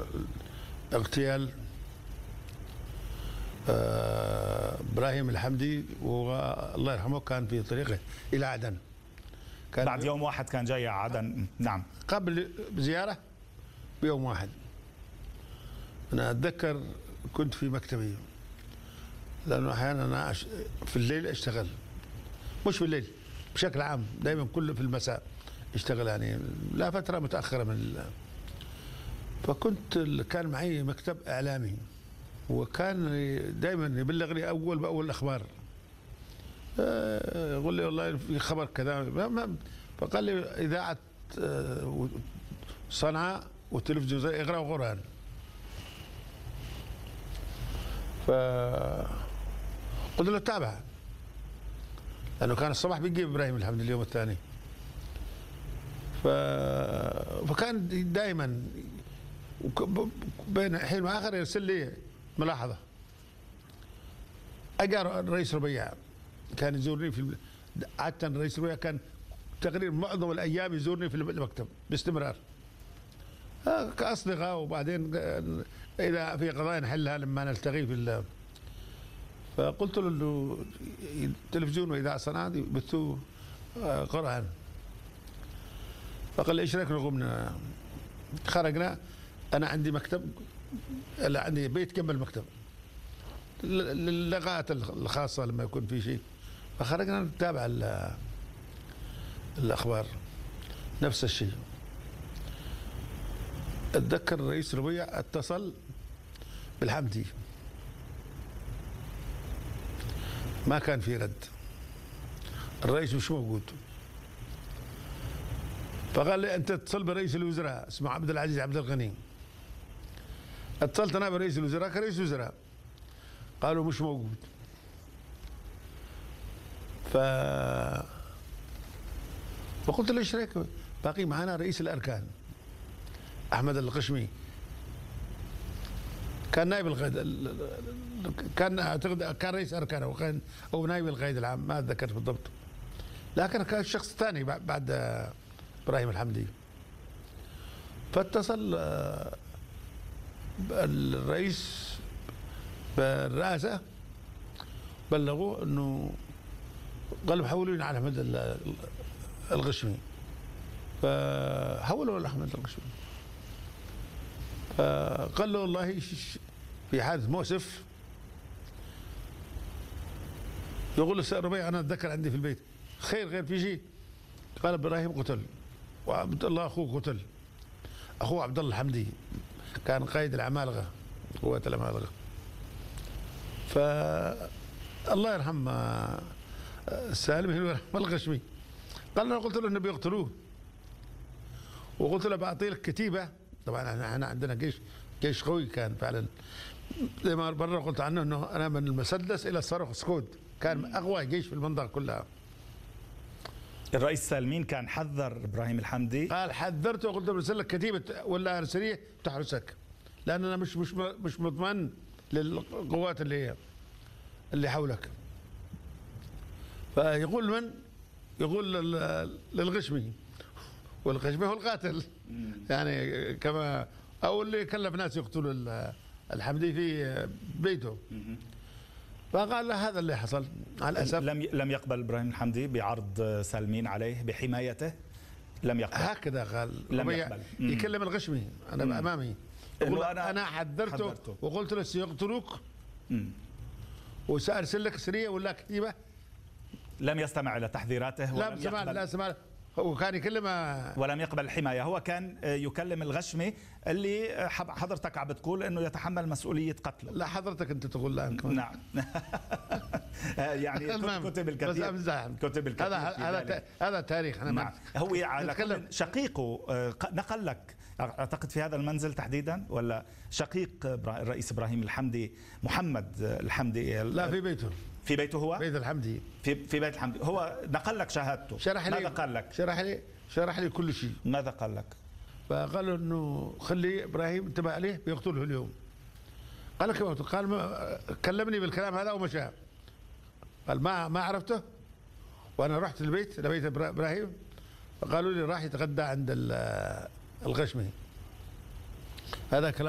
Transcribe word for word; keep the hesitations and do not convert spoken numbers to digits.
اغتيال ابراهيم الحمدي، والله يرحمه كان في طريقه الى عدن. كان بعد يوم واحد كان جاي على عدن. نعم، قبل زياره بيوم واحد. انا اتذكر كنت في مكتبي، لانه احيانا انا في الليل اشتغل، مش في الليل بشكل عام، دائما كله في المساء اشتغل، يعني لا فتره متاخره من ال... فكنت كان معي مكتب اعلامي، وكان دائما يبلغني اول باول الاخبار. يقول لي والله في خبر كذا، فقال لي اذاعه صنعاء والتلفزيون زي اقرأوا قرآن. فقلت له تابع، لانه كان الصباح بيجي ابراهيم الحمد اليوم الثاني. ف... فكان دائما بين حين واخر يرسل لي ملاحظه. اجا الرئيس ربيع كان يزورني في عاده، الرئيس ربيع كان تقريبا معظم الايام يزورني في المكتب باستمرار كاصدقاء، وبعدين اذا في قضايا نحلها لما نلتقي في الله. فقلت له انه التلفزيون واذاعه صنعاء يبثوا قرآن. فقال لي ايش رايك نقوم؟ خرجنا، انا عندي مكتب، لا عندي بيت جنب المكتب للقاءات الخاصه لما يكون في شيء. فخرجنا نتابع الاخبار. نفس الشيء. اتذكر الرئيس ربيع اتصل بالحمدي، ما كان في رد، الرئيس مش موجود. فقال لي انت اتصل برئيس الوزراء اسمه عبد العزيز عبد الغني. اتصلت انا برئيس الوزراء كرئيس وزراء، قالوا مش موجود. ف فقلت له ايش رايك باقي معنا رئيس الاركان احمد القشمي، كان نائب القائد، كان اعتقد كان رئيس اركان او كان او نائب القائد العام، ما اتذكر بالضبط، لكن كان الشخص الثاني بعد ابراهيم الحمدي. فاتصل الرئيس بالرئاسه، بلغوه انه قالوا حولوني على احمد القشمي، فحولوا لاحمد القشمي. فقال له والله في حادث مؤسف. يقول له سيد ربيع انا اتذكر عندي في البيت، خير غير في شيء؟ قال ابراهيم قتل، وعبد الله اخوه قتل، اخوه عبد الله الحمدي كان قائد العمالقه، قوات العمالقه. ف الله يرحم سالم القشمي. قال انا قلت له انه بيقتلوه، وقلت له بعطي لك كتيبه. طبعا احنا عندنا جيش جيش قوي كان فعلا، زي ما برا قلت عنه انه انا من المسدس الى الصاروخ سكود، كان اقوى جيش في المنطقه كلها. الرئيس سالمين كان حذر ابراهيم الحمدي، قال حذرته وقلت له برسل لك كتيبه ولا ارسليه تحرسك، لان انا مش مش مش مطمئن للقوات اللي هي اللي حولك. فيقول من؟ يقول للغشمي، والغشمي هو القاتل يعني، كما او اللي كلف ناس يقتلوا الحمدي في بيته. فقال له هذا اللي حصل. مع الاسف لم لم يقبل ابراهيم الحمدي بعرض سالمين عليه بحمايته، لم يقبل. هكذا قال، لم يقبل. يكلم الغشمي انا مم. امامي، يقول انا انا حذرته, حذرته وقلت له سيقتلوك وسارسل لك سريه ولا كتيبه. لم يستمع الى تحذيراته، ولم لا سمع لا سمع هو كان يكلمه ولم يقبل الحمايه. هو كان يكلم الغشمي اللي حضرتك عم بتقول انه يتحمل مسؤوليه قتله. لا حضرتك انت تقول لا. نعم. يعني كتب الكثير، كتب الكثير. هذا هذا هذا تاريخ. انا نعم. هو على شقيقه نقل لك اعتقد في هذا المنزل تحديدا، ولا شقيق الرئيس ابراهيم الحمدي محمد الحمدي؟ لا في بيته. في بيته هو؟ بيت الحمدي. في في بيت الحمدي. هو نقل لك شهادته. شرح لي. ماذا قال لك؟ شرح لي شرح لي كل شيء. ماذا قال لك؟ فقال له انه خلي ابراهيم انتبه عليه بيقتله اليوم. قال لك قال كلمني بالكلام هذا ومشى. قال ما ما عرفته، وانا رحت البيت لبيت ابراهيم، فقالوا لي راح يتغدى عند الغشمي. هذا كلام